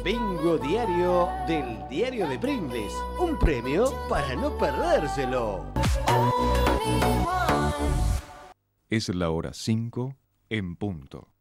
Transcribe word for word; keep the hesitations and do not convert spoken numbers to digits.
Bingo diario del Diario de Pringles. Un premio para no perdérselo. Es la hora cinco en punto.